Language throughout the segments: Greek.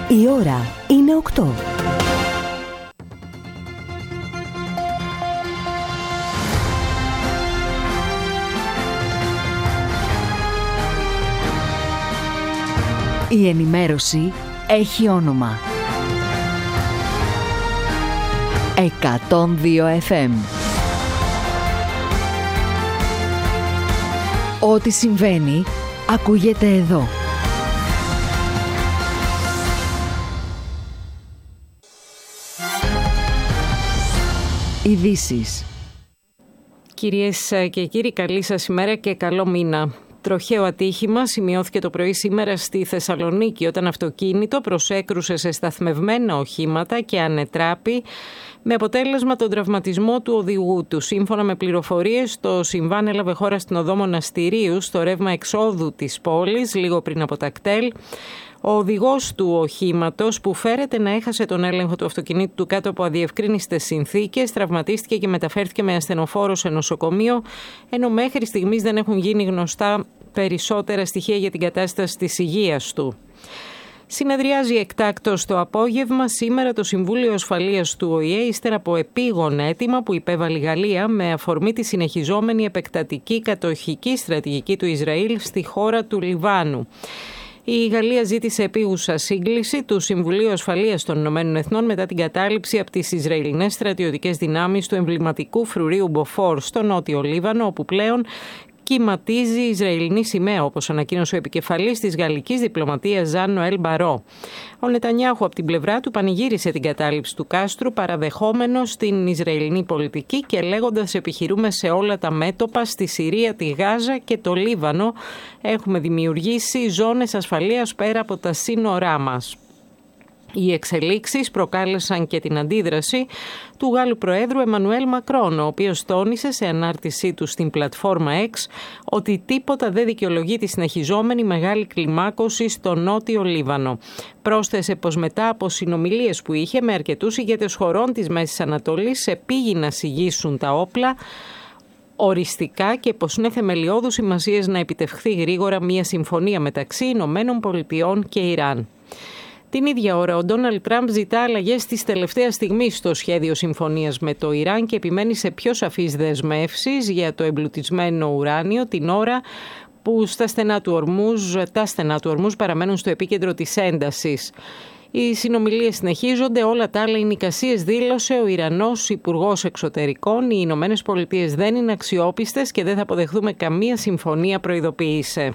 Η ώρα είναι 8. Η ενημέρωση έχει όνομα. 102 FM. Ό,τι συμβαίνει, ακούγεται εδώ. Ειδήσεις. Κυρίες και κύριοι, καλή σας ημέρα και καλό μήνα. Τροχαίο ατύχημα σημειώθηκε το πρωί σήμερα στη Θεσσαλονίκη όταν αυτοκίνητο προσέκρουσε σε σταθμευμένα οχήματα και ανετράπη με αποτέλεσμα τον τραυματισμό του οδηγού του. Σύμφωνα με πληροφορίες, το συμβάν έλαβε χώρα στην οδό Μοναστηρίου στο ρεύμα εξόδου της πόλης λίγο πριν από τα κτέλ. Ο οδηγός του οχήματος, που φέρεται να έχασε τον έλεγχο του αυτοκινήτου του κάτω από αδιευκρίνιστες συνθήκες, τραυματίστηκε και μεταφέρθηκε με ασθενοφόρο σε νοσοκομείο, ενώ μέχρι στιγμής δεν έχουν γίνει γνωστά περισσότερα στοιχεία για την κατάσταση της υγείας του. Συνεδριάζει εκτάκτως το απόγευμα σήμερα το Συμβούλιο Ασφαλείας του ΟΗΕ, ύστερα από επίγον αίτημα που υπέβαλε η Γαλλία με αφορμή τη συνεχιζόμενη επεκτατική κατοχική στρατηγική του Ισραήλ στη χώρα του Λιβάνου. Η Γαλλία ζήτησε επίγουσα σύγκληση του Συμβουλίου Ασφαλείας των Ηνωμένων Εθνών μετά την κατάληψη από τις Ισραηλινές στρατιωτικές δυνάμεις του εμβληματικού φρουρίου Μποφόρ στο νότιο Λίβανο, όπου πλέον κυματίζει η Ισραηλινή σημαία, όπως ανακοίνωσε ο επικεφαλής της γαλλικής διπλωματίας Ζαν Νοέλ Μπαρό. Ο Νετανιάχου από την πλευρά του πανηγύρισε την κατάληψη του κάστρου, παραδεχόμενος την Ισραηλινή πολιτική και λέγοντας: επιχειρούμε σε όλα τα μέτωπα, στη Συρία, τη Γάζα και το Λίβανο. Έχουμε δημιουργήσει ζώνες ασφαλείας πέρα από τα σύνορά μας. Οι εξελίξεις προκάλεσαν και την αντίδραση του Γάλλου Προέδρου Εμμανουέλ Μακρόν, ο οποίος τόνισε σε ανάρτησή του στην πλατφόρμα X ότι τίποτα δεν δικαιολογεί τη συνεχιζόμενη μεγάλη κλιμάκωση στο νότιο Λίβανο. Πρόσθεσε πως μετά από συνομιλίες που είχε με αρκετούς ηγέτες χωρών της Μέσης Ανατολής, επήγει να συγγύσουν τα όπλα οριστικά και πως είναι θεμελιώδους σημασίας να επιτευχθεί γρήγορα μια συμφωνία μεταξύ Ηνωμένων Πολιτειών και Ιράν. Την ίδια ώρα, ο Ντόναλντ Τραμπ ζητά αλλαγές της τελευταίας στιγμής στο σχέδιο συμφωνίας με το Ιράν και επιμένει σε πιο σαφείς δεσμεύσεις για το εμπλουτισμένο ουράνιο την ώρα που τα στενά του Ορμούζ παραμένουν στο επίκεντρο της έντασης. Οι συνομιλίες συνεχίζονται, όλα τα άλλα είναι εικασίες, δήλωσε ο Ιρανός Υπουργός Εξωτερικών. Οι Ηνωμένες Πολιτείες δεν είναι αξιόπιστες και δεν θα αποδεχθούμε καμία συμφωνία, προειδοποίησε.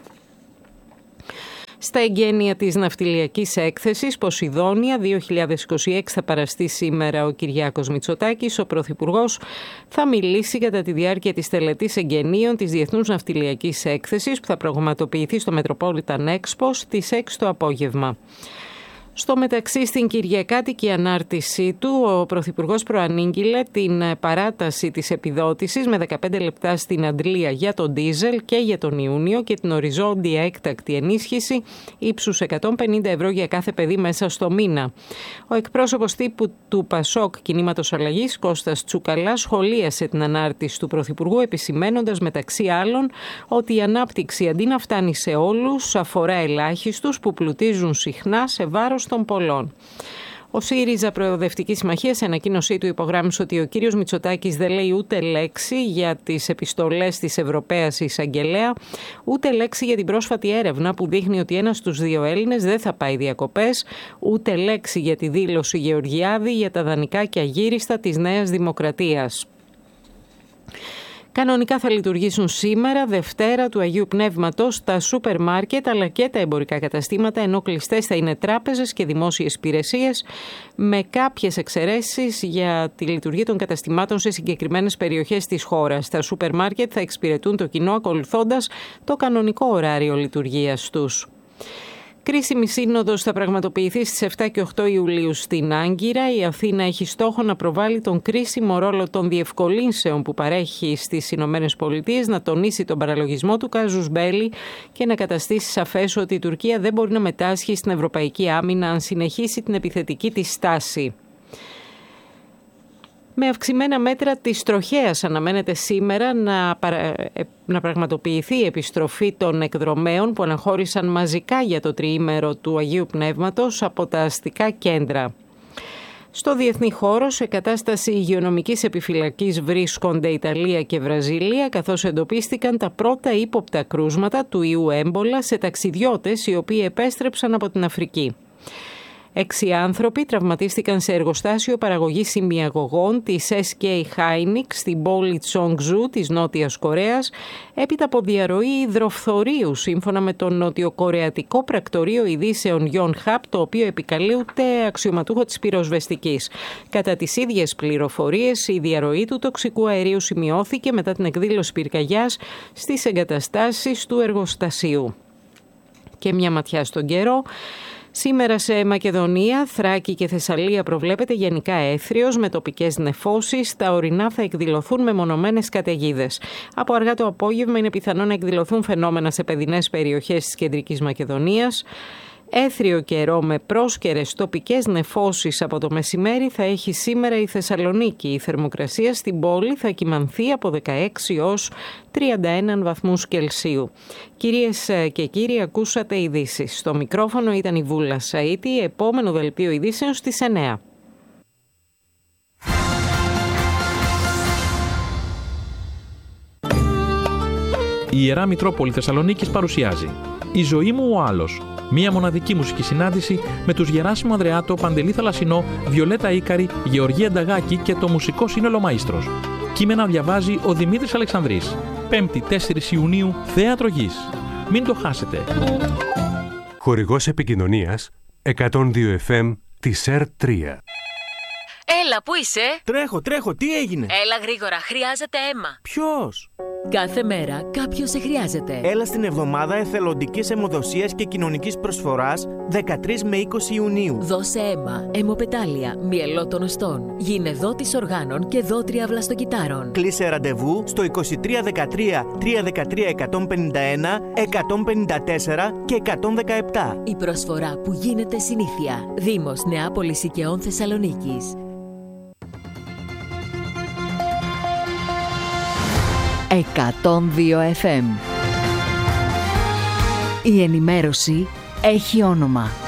Στα εγγένεια της ναυτιλιακής έκθεσης Ποσειδόνια 2026 θα παραστεί σήμερα ο Κυριάκος Μητσοτάκης. Ο Πρωθυπουργός θα μιλήσει κατά τη διάρκεια της τελετής εγγενείων της Διεθνούς Ναυτιλιακής Έκθεσης που θα πραγματοποιηθεί στο Metropolitan Expo στις 6 το απόγευμα. Στο μεταξύ, στην κυριακάτικη ανάρτησή του, ο Πρωθυπουργός προανήγγειλε την παράταση της επιδότησης με 15 λεπτά στην αντλία για τον ντίζελ και για τον Ιούνιο και την οριζόντια έκτακτη ενίσχυση ύψους 150 ευρώ για κάθε παιδί μέσα στο μήνα. Ο εκπρόσωπος τύπου του ΠΑΣΟΚ Κινήματος Αλλαγής, Κώστας Τσουκαλάς, σχολίασε την ανάρτηση του Πρωθυπουργού, επισημένοντας μεταξύ άλλων ότι η ανάπτυξη αντί να φτάνει σε όλους αφορά ελάχιστους που πλουτίζουν συχνά σε βάρος των πολλών. Ο ΣΥΡΙΖΑ Προοδευτική Συμμαχία σε ανακοίνωσή του υπογράμμισε ότι ο κύριος Μητσοτάκης δεν λέει ούτε λέξη για τις επιστολές της Ευρωπαίας Εισαγγελέα, ούτε λέξη για την πρόσφατη έρευνα που δείχνει ότι ένας στους δύο Έλληνες δεν θα πάει διακοπές, ούτε λέξη για τη δήλωση Γεωργιάδη για τα δανεικά και αγύριστα της Νέας Δημοκρατίας. Κανονικά θα λειτουργήσουν σήμερα, Δευτέρα του Αγίου Πνεύματος, τα σούπερ μάρκετ αλλά και τα εμπορικά καταστήματα, ενώ κλειστές θα είναι τράπεζες και δημόσιες υπηρεσίες, με κάποιες εξαιρέσεις για τη λειτουργία των καταστημάτων σε συγκεκριμένες περιοχές της χώρας. Τα σούπερ μάρκετ θα εξυπηρετούν το κοινό ακολουθώντας το κανονικό ωράριο λειτουργίας τους. Κρίσιμη σύνοδος θα πραγματοποιηθεί στις 7 και 8 Ιουλίου στην Άγκυρα. Η Αθήνα έχει στόχο να προβάλλει τον κρίσιμο ρόλο των διευκολύνσεων που παρέχει στις Ηνωμένες Πολιτείες, να τονίσει τον παραλογισμό του κάζους μπέλι και να καταστήσει σαφές ότι η Τουρκία δεν μπορεί να μετάσχει στην ευρωπαϊκή άμυνα αν συνεχίσει την επιθετική της στάση. Με αυξημένα μέτρα της τροχέας αναμένεται σήμερα να πραγματοποιηθεί η επιστροφή των εκδρομέων που αναχώρησαν μαζικά για το τριήμερο του Αγίου Πνεύματος από τα αστικά κέντρα. Στο διεθνή χώρο, σε κατάσταση υγειονομικής επιφυλακής βρίσκονται Ιταλία και Βραζιλία, καθώς εντοπίστηκαν τα πρώτα ύποπτα κρούσματα του ιού έμπολα σε ταξιδιώτες οι οποίοι επέστρεψαν από την Αφρική. 6 άνθρωποι τραυματίστηκαν σε εργοστάσιο παραγωγής ημιαγωγών της SK Hynix στην πόλη Τσονγκζού της Νότιας Κορέας έπειτα από διαρροή υδροφθορείου σύμφωνα με το νοτιοκορεατικό πρακτορείο ειδήσεων Yonhap, το οποίο επικαλείται αξιωματούχο της πυροσβεστικής. Κατά τις ίδιες πληροφορίες, η διαρροή του τοξικού αερίου σημειώθηκε μετά την εκδήλωση πυρκαγιάς στις εγκαταστάσεις του εργοστασίου. Και μια ματιά στον καιρό. Σήμερα σε Μακεδονία, Θράκη και Θεσσαλία προβλέπεται γενικά έθριος με τοπικές νεφώσεις. Τα ορεινά θα εκδηλωθούν με μονομένες καταιγίδες. Από αργά το απόγευμα είναι πιθανό να εκδηλωθούν φαινόμενα σε παιδινές περιοχές της Κεντρικής Μακεδονίας. Έθριο καιρό με πρόσκαιρες τοπικές νεφώσεις από το μεσημέρι θα έχει σήμερα η Θεσσαλονίκη. Η θερμοκρασία στην πόλη θα κυμανθεί από 16 ως 31 βαθμούς Κελσίου. Κυρίες και κύριοι, ακούσατε ειδήσεις. Στο μικρόφωνο ήταν η Βούλα Σαΐτη, επόμενο δελτίο ειδήσεων στις 9. Η Ιερά Μητρόπολη Θεσσαλονίκης παρουσιάζει «Η ζωή μου ο άλλος». Μία μοναδική μουσική συνάντηση με τους Γεράσιμο Ανδρεάτο, Παντελή Θαλασσινό, Βιολέτα Ίκαρη, Γεωργία Νταγάκη και το μουσικό σύνολο Μαΐστρος. Κείμενα διαβάζει ο Δημήτρης Αλεξανδρής. 5η 4 Ιουνίου, Θέατρο Γης. Μην το χάσετε. Χορηγός επικοινωνίας 102 FM της ΕΡΤ3. Έλα, πού είσαι? Τρέχω, τι έγινε? Έλα γρήγορα, χρειάζεται αίμα. Ποιος? Κάθε μέρα κάποιος σε χρειάζεται. Έλα στην εβδομάδα εθελοντικής αιμοδοσίας και κοινωνικής προσφοράς 13 με 20 Ιουνίου. Δώσε αίμα, αιμοπετάλια, μυελό των οστών. Γίνε δότης οργάνων και δότρια βλαστοκυτάρων. Κλείσε ραντεβού στο 2313 313 151, 154 και 117. Η προσφορά που γίνεται συνήθεια. Δήμος Νεάπολης Οικαιών Θεσσαλονίκης. 102 FM. Η ενημέρωση έχει όνομα.